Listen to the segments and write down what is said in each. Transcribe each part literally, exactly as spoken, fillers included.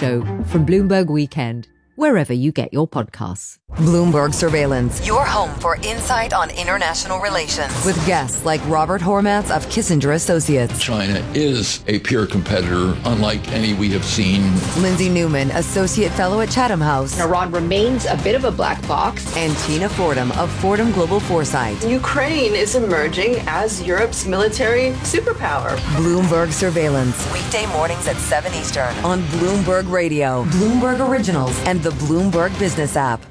Show from Bloomberg Weekend, wherever you get your podcasts. Bloomberg Surveillance, your home for insight on international relations. With guests like Robert Hormats of Kissinger Associates. China is a peer competitor, unlike any we have seen. Lindsay Newman, Associate Fellow at Chatham House. Iran remains a bit of a black box. And Tina Fordham of Fordham Global Foresight. Ukraine is emerging as Europe's military superpower. Bloomberg Surveillance. Weekday mornings at seven Eastern on Bloomberg Radio, Bloomberg Originals, and the Bloomberg Business app.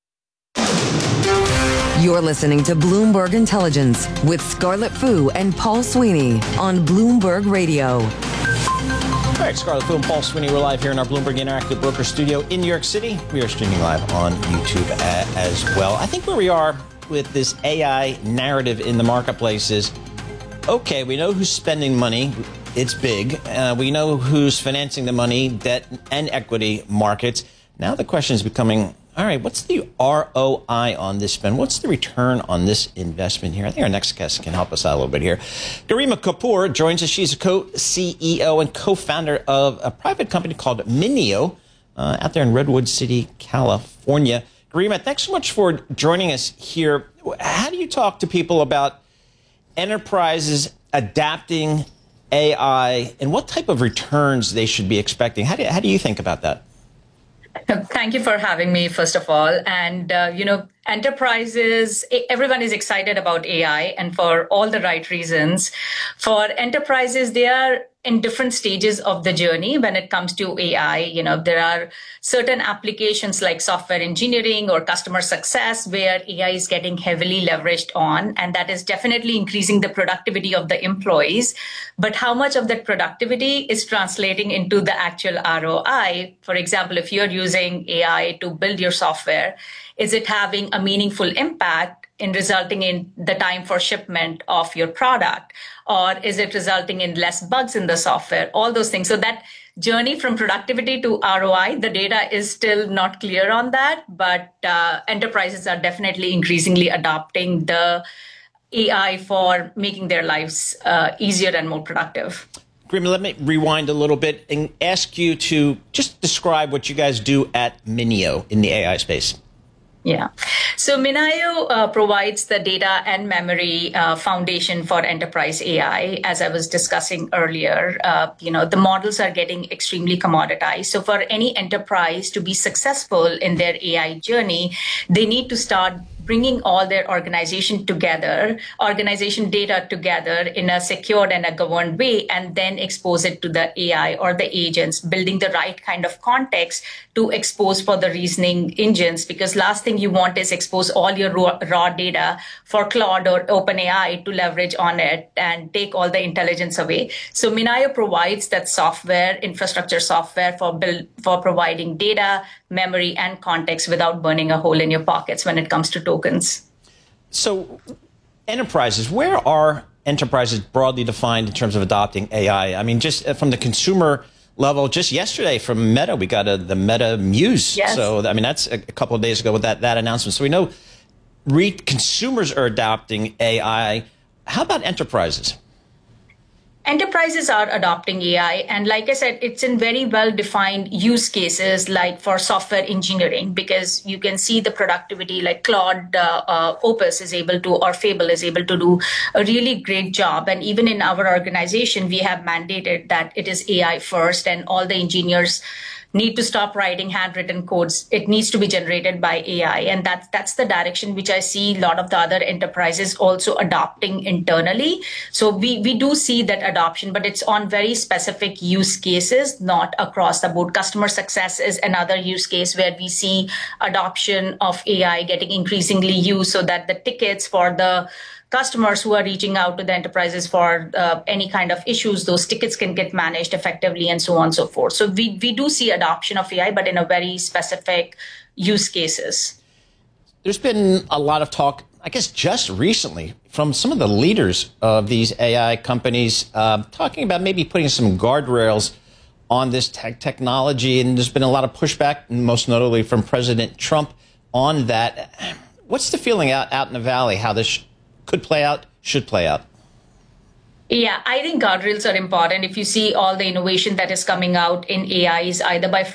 You're listening to Bloomberg Intelligence with Scarlett Fu and Paul Sweeney on Bloomberg Radio. All right, Scarlett Fu and Paul Sweeney, we're live here in our Bloomberg Interactive Broker Studio in New York City. We are streaming live on YouTube as well. I think where we are with this A I narrative in the marketplace is, okay, we know who's spending money. It's big. Uh, we know who's financing the money, debt and equity markets. Now the question is becoming, all right, what's the R O I on this spend? What's the return on this investment here? I think our next guest can help us out a little bit here. Garima Kapoor joins us. She's a co-C E O and co-founder of a private company called Minio uh, out there in Redwood City, California. Garima, thanks so much for joining us here. How do you talk to people about enterprises adapting A I and what type of returns they should be expecting? How do, how do you think about that? Thank you for having me, first of all. And, uh, you know, enterprises, everyone is excited about A I, and for all the right reasons. For enterprises, they are in different stages of the journey when it comes to A I. You know, there are certain applications like software engineering or customer success where A I is getting heavily leveraged on, and that is definitely increasing the productivity of the employees. But how much of that productivity is translating into the actual R O I? For example, if you're using A I to build your software, is it having a meaningful impact in resulting in the time for shipment of your product? Or is it resulting in less bugs in the software? All those things. So that journey from productivity to R O I, the data is still not clear on that, but uh, enterprises are definitely increasingly adopting the A I for making their lives uh, easier and more productive. Garima, let me rewind a little bit and ask you to just describe what you guys do at Minio in the A I space. Yeah. So Minio uh, provides the data and memory uh, foundation for enterprise A I. As I was discussing earlier, uh, you know, the models are getting extremely commoditized. So for any enterprise to be successful in their A I journey, they need to start bringing all their organization together, organization data together in a secured and a governed way, and then expose it to the A I or the agents, building the right kind of context to expose for the reasoning engines. Because last thing you want is expose all your raw, raw data for Claude or OpenAI to leverage on it and take all the intelligence away. So Minio provides that software, infrastructure software for build, for providing data, memory, and context without burning a hole in your pockets when it comes to tokens. So enterprises, where are enterprises broadly defined in terms of adopting A I? I mean, just from the consumer level, just yesterday from Meta, we got a, the Meta Muse. Yes. So, I mean, that's a, a couple of days ago with that, that announcement. So we know re- consumers are adopting A I. How about enterprises? Enterprises are adopting A I. And like I said, it's in very well-defined use cases like for software engineering, because you can see the productivity like Claude uh, uh, Opus is able to, or Fable is able to do a really great job. And even in our organization, we have mandated that it is A I first, and all the engineers need to stop writing handwritten codes. It needs to be generated by A I. And that's, that's the direction which I see a lot of the other enterprises also adopting internally. So we, we do see that adoption, but it's on very specific use cases, not across the board. Customer success is another use case where we see adoption of A I getting increasingly used so that the tickets for the customers who are reaching out to the enterprises for uh, any kind of issues, those tickets can get managed effectively and so on and so forth. So we, we do see adoption of A I, but in a very specific use cases. There's been a lot of talk, I guess, just recently from some of the leaders of these A I companies uh, talking about maybe putting some guardrails on this tech technology. And there's been a lot of pushback, most notably from President Trump on that. What's the feeling out, out in the Valley, how this could play out, should play out? Yeah, I think guardrails are important. If you see all the innovation that is coming out in A Is, either by